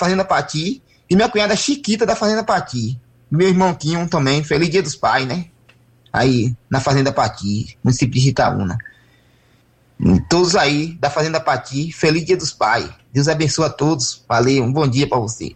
Fazenda Pati, e minha cunhada Chiquita da Fazenda Pati. Meu irmão tinha um também, Feliz Dia dos Pais, né? Aí, na Fazenda Pati, município de Itaúna. Todos aí, da Fazenda Pati, Feliz Dia dos Pais. Deus abençoe a todos. Valeu, um bom dia pra você.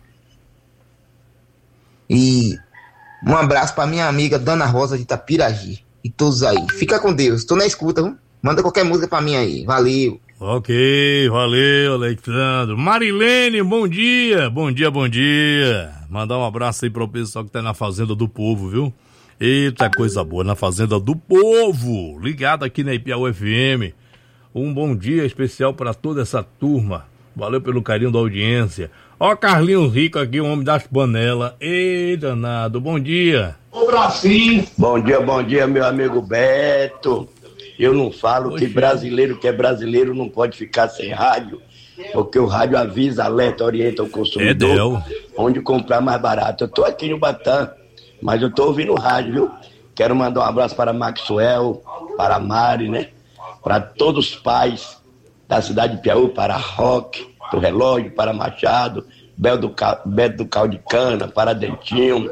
E um abraço pra minha amiga Dana Rosa de Itapiragi. E todos aí. Fica com Deus, tô na escuta, viu? Manda qualquer música pra mim aí, valeu. Ok, valeu, Alexandre. Marilene, bom dia. Bom dia. Mandar um abraço aí pro pessoal que tá na Fazenda do Povo, viu? Eita, coisa boa, na Fazenda do Povo. Ligado aqui na Ipiaú FM. Um bom dia especial para toda essa turma. Valeu pelo carinho da audiência. Ó, Carlinhos Rico aqui, o homem das panelas. Ei, danado, bom dia. Ô, Brasil. Bom dia, meu amigo Beto. Eu não falo que brasileiro que é brasileiro não pode ficar sem rádio, porque o rádio avisa, alerta, orienta o consumidor onde comprar mais barato. Eu tô aqui no Batã, mas eu tô ouvindo o rádio, viu? Quero mandar um abraço para Maxwell, para Mari, né? Para todos os pais da cidade de Piauí, para Roque, do Relógio, para Machado, Beto do Caldo de Cana, para Dentinho,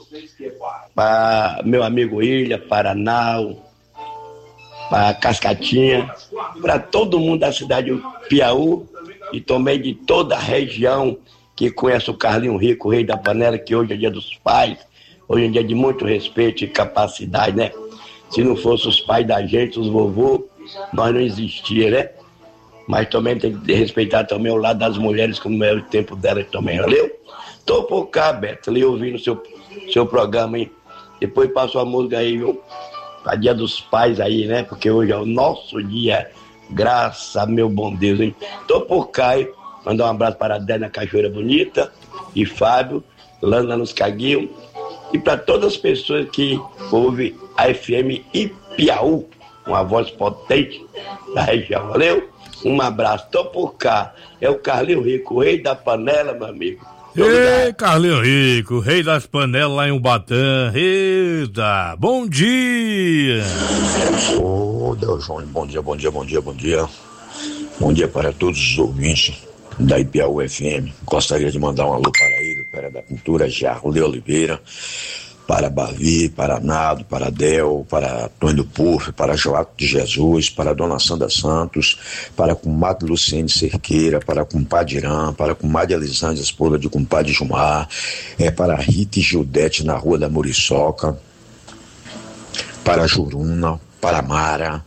para meu amigo Ilha, para Nau, para Cascatinha, para todo mundo da cidade de Piauí e também de toda a região que conhece o Carlinho Rico, o rei da panela, que hoje é dia dos pais, hoje é dia de muito respeito e capacidade, né? Se não fosse os pais da gente, os vovôs, nós não existia, né? Mas também tem que respeitar também o lado das mulheres, como é o tempo delas também, valeu? Tô por cá, Beto, ali ouvindo seu programa aí. Depois passou a música aí, viu? Pra Dia dos Pais aí, né? Porque hoje é o nosso dia, graças a meu bom Deus, hein? Tô por cá, hein? Mandar um abraço para a Dana Cachoeira Bonita e Fábio, Lana nos Caguinhos, e para todas as pessoas que ouvem a FM Ipiaú, uma voz potente da região, valeu? Um abraço, tô por cá, é o Carlinho Rico, o rei da panela, meu amigo. Ei, Carlinho Rico, rei das panelas lá em Ubatã. Eita, bom dia! Ô, Deus João, bom dia. Bom dia para todos os ouvintes da Ipiaú FM. Gostaria de mandar um alô para ele, para da Pintura Jarle Oliveira, para Bavi, para Nado, para Del, para Antônio do Porto, para Joaquim de Jesus, para Dona Sandra Santos, para a comadre Luciene Cerqueira, para a compadre Irã, para a comadre Elisângela, esposa de compadre Jumar, para a Rita e Gildete na Rua da Muriçoca, para a Juruna, para a Mara,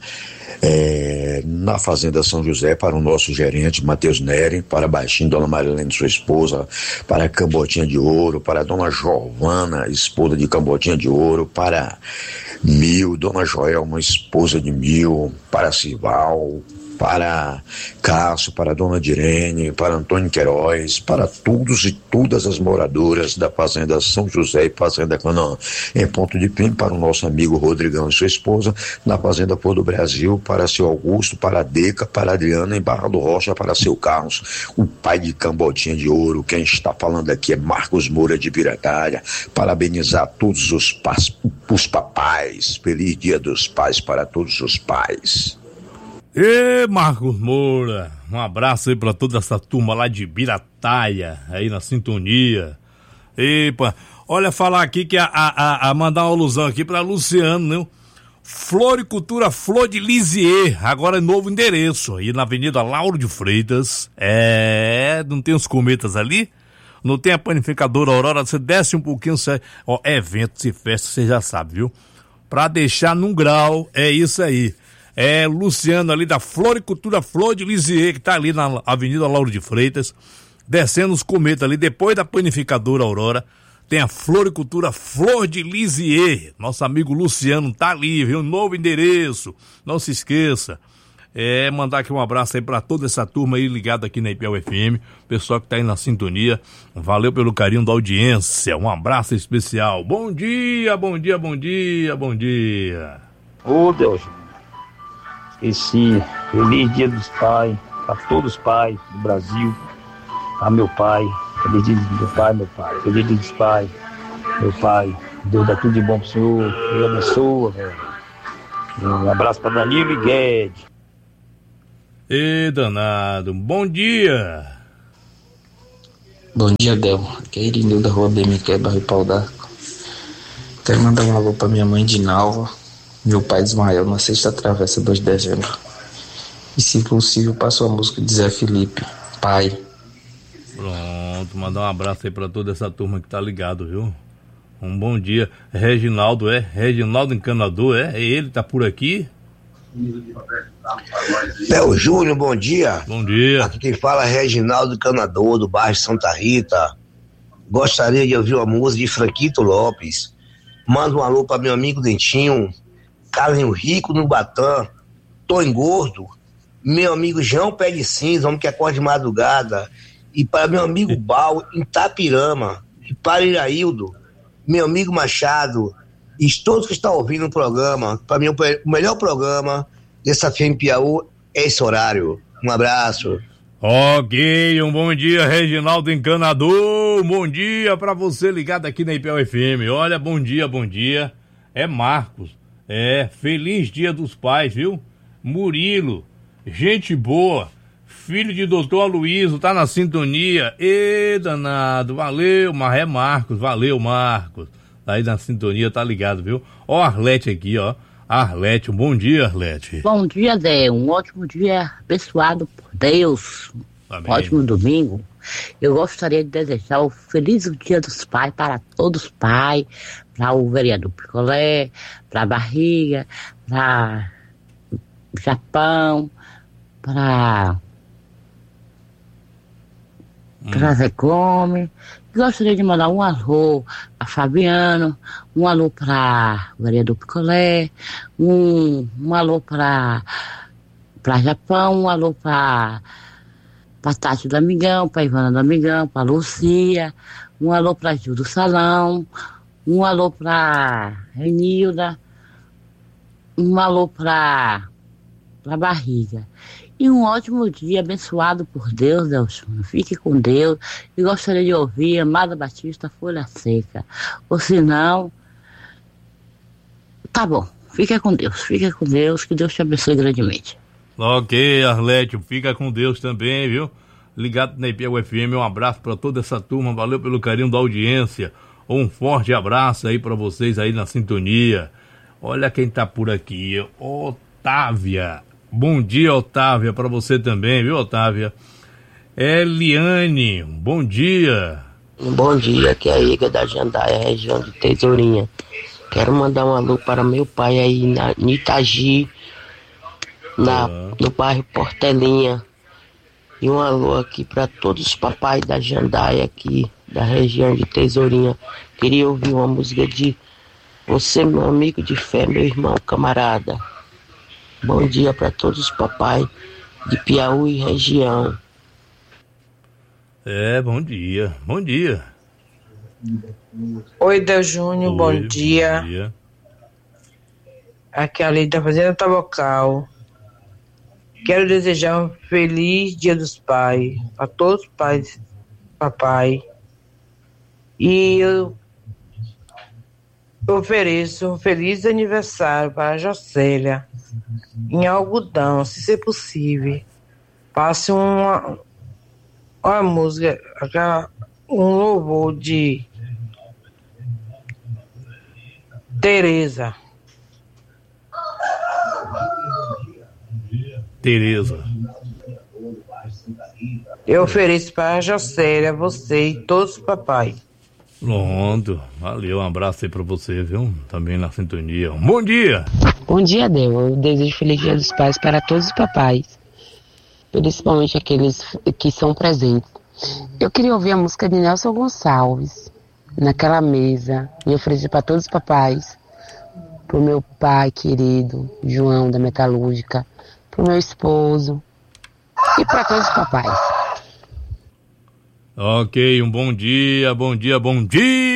na Fazenda São José, para o nosso gerente Matheus Neri, para a Baixinho, Dona Marilene, sua esposa, para a Cambotinha de Ouro, para a Dona Giovana, esposa de Cambotinha de Ouro, para Mil, Dona Joelma, esposa de Mil, para Cival, para Cássio, para a Dona Direne, para Antônio Queiroz, para todos e todas as moradoras da Fazenda São José e Fazenda Canaã, em Ponto de Pino, para o nosso amigo Rodrigão e sua esposa, na Fazenda Pôr do Brasil, para seu Augusto, para a Deca, para a Adriana, em Barra do Rocha, para seu Carlos, o pai de Cambotinha de Ouro. Quem está falando aqui é Marcos Moura de Piratária. Parabenizar todos os papais, feliz Dia dos Pais para todos os pais. Ê, Marcos Moura, um abraço aí pra toda essa turma lá de Birataia, aí na sintonia. Epa, olha, falar aqui que mandar uma alusão aqui pra Luciano, né? Floricultura Flor de Lisier, agora é novo endereço, aí na Avenida Lauro de Freitas. Não tem os cometas ali? Não tem a panificadora Aurora, você desce um pouquinho, eventos e festas, você já sabe, viu? Pra deixar num grau, é isso aí. Luciano ali da Floricultura Flor de Lisier, que tá ali na Avenida Lauro de Freitas, descendo os cometas ali, depois da panificadora Aurora, tem a Floricultura Flor de Lisier. Nosso amigo Luciano tá ali, viu? Novo endereço, não se esqueça. Mandar aqui um abraço aí pra toda essa turma aí ligada aqui na Ipiaú FM, pessoal que tá aí na sintonia, valeu pelo carinho da audiência, um abraço especial. Bom dia. Ô, Deus, esse feliz Dia dos Pais, a todos os pais do Brasil, a meu pai, feliz Dia do Pai, meu pai, feliz Dia dos Pais, meu pai, Deus dá tudo de bom pro senhor, Deus abençoa, velho. Um abraço pra Danilo e Guedes. Danado, bom dia. Bom dia, Del. Aqui é Irineu da Rua BMQ, bairro Pau d'Arco. Quero mandar um alô pra minha mãe de Nalva, meu pai de Ismael, na sexta travessa 2 de dezembro. E, se possível, passo a música de Zé Felipe, pai. Pronto, mandar um abraço aí pra toda essa turma que tá ligado, viu? Um bom dia. Reginaldo, Reginaldo Encanador, é ele, tá por aqui? Del Júnior, bom dia. Bom dia. Aqui quem fala é Reginaldo Encanador, do bairro Santa Rita. Gostaria de ouvir uma música de Franquito Lopes. Manda um alô para meu amigo Dentinho, Carlinho Rico no Batã, Tô Engordo, meu amigo João Pé de Cinza, homem que acorda de madrugada, e para meu amigo Bal, em Itapirama, e para Iraildo, meu amigo Machado, e todos que estão ouvindo o programa. Para mim, o melhor programa dessa FM Piauí é esse horário. Um abraço. Ok, um bom dia, Reginaldo Encanador. Bom dia pra você ligado aqui na IPL FM. Olha, bom dia. É Marcos. Feliz Dia dos Pais, viu? Murilo, gente boa. Filho de doutor Aloysio, tá na sintonia. Danado, valeu, mas é Marcos, valeu, Marcos. Tá aí na sintonia, tá ligado, viu? Ó, Arlete aqui, ó. Arlete, um bom dia, Arlete. Bom dia, Zé. Um ótimo dia abençoado por Deus. Amém. Ótimo domingo. Eu gostaria de desejar o feliz Dia dos Pais para todos os pais, para o vereador Picolé, para a Barriga, para o Japão, para Zé Gomes. Gostaria de mandar um alô a Fabiano, um alô para o vereador Picolé, um alô para Japão, um alô para Tati do Amigão, para Ivana do Amigão, para Lucia, um alô para Gil do Salão, um alô para Renilda, um alô para Barriga. E um ótimo dia abençoado por Deus, Delson. Fique com Deus. E gostaria de ouvir Amada Batista, Folha Seca. Ou se não, tá bom. Fica com Deus. Que Deus te abençoe grandemente. Ok, Arlete, fica com Deus também, viu? Ligado na IPL FM, um abraço para toda essa turma. Valeu pelo carinho da audiência. Um forte abraço aí para vocês aí na sintonia. Olha quem tá por aqui, Otávia. Bom dia, Otávia, para você também, viu, Otávia? Eliane, bom dia. Bom dia, aqui é a Iga da Jandaia, região de Tesourinha. Quero mandar um alô para meu pai aí na Itagi, no bairro Portelinha. E um alô aqui para todos os papais da Jandaia aqui, da região de Tesourinha. Queria ouvir uma música de Você, meu amigo de fé, meu irmão, camarada. Bom dia para todos os papais de Piauí e região. Bom dia. Oi, Del Júnior, bom dia. Bom dia. Aqui é a Lei da Fazenda Tabocal. Quero desejar um feliz Dia dos Pais a todos os pais, papai. E eu ofereço um feliz aniversário para a Jocélia, em algodão, se ser possível. Passe uma música, um louvor de Tereza. Eu ofereço para a Jocélia, você e todos os papais. Pronto, valeu, um abraço aí pra você, viu? Também na sintonia. Bom dia! Bom dia, Deus. Eu desejo feliz Dia dos Pais para todos os papais, principalmente aqueles que são presentes. Eu queria ouvir a música de Nelson Gonçalves, Naquela Mesa, e oferecer para todos os papais, pro meu pai querido, João da Metalúrgica, pro meu esposo e para todos os papais. Ok, um bom dia.